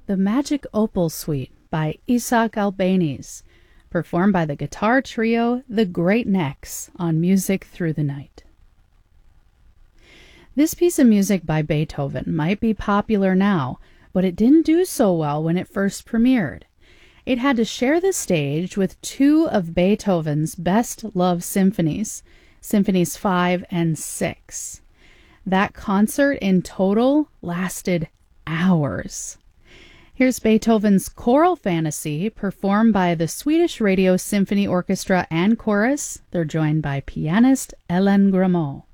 The Magic Opal Suite by Isaac Albéniz, performed by the guitar trio The Great Necks on Music Through the Night. This piece of music by Beethoven might be popular now, but it didn't do so well when it first premiered. It had to share the stage with two of Beethoven's best-loved symphonies, Symphonies 5 and 6. That concert in total lasted hours. Here's Beethoven's Choral Fantasy, performed by the Swedish Radio Symphony Orchestra and Chorus. They're joined by pianist Ellen Grameau.